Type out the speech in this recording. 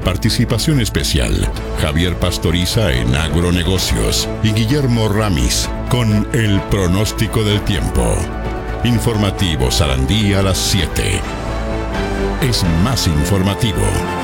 Participación especial: Javier Pastoriza en Agronegocios y Guillermo Ramis con El Pronóstico del Tiempo. Informativo Sarandí a las 7. Es más informativo.